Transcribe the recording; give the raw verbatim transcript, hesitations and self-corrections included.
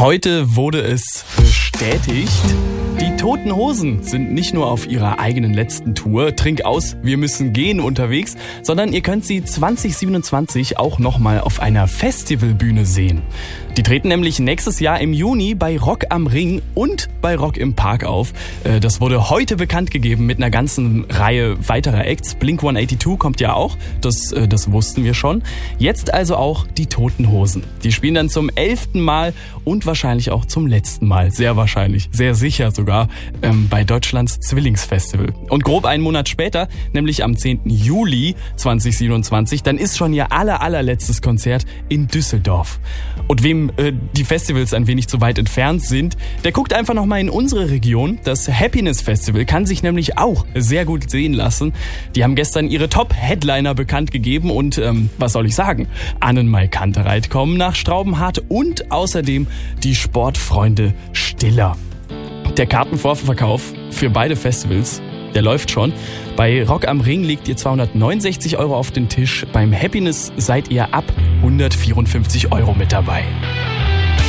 Heute wurde es bestätigt. Die Toten Hosen sind nicht nur auf ihrer eigenen letzten Tour, Trink aus, wir müssen gehen unterwegs, sondern ihr könnt sie zwanzig siebenundzwanzig auch nochmal auf einer Festivalbühne sehen. Die treten nämlich nächstes Jahr im Juni bei Rock am Ring und bei Rock im Park auf. Das wurde heute bekannt gegeben mit einer ganzen Reihe weiterer Acts. Blink hundertzweiundachtzig kommt ja auch, das, das wussten wir schon. Jetzt also auch die Toten Hosen. Die spielen dann zum elften Mal und wahrscheinlich auch zum letzten Mal. Sehr wahrscheinlich, sehr sicher sogar, ähm, bei Deutschlands Zwillingsfestival. Und grob einen Monat später, nämlich am zehnten Juli zweitausendsiebenundzwanzig, dann ist schon ihr aller, allerletztes Konzert in Düsseldorf. Und wem äh, die Festivals ein wenig zu weit entfernt sind, der guckt einfach nochmal in unsere Region. Das Happiness Festival kann sich nämlich auch sehr gut sehen lassen. Die haben gestern ihre Top-Headliner bekannt gegeben und ähm, was soll ich sagen? Annenmai Kantereit kommen nach Straubenhardt und außerdem die Sportfreunde Stiller. Der Kartenvorverkauf für beide Festivals, der läuft schon. Bei Rock am Ring legt ihr zweihundertneunundsechzig Euro auf den Tisch. Beim Happiness seid ihr ab hundertvierundfünfzig Euro mit dabei.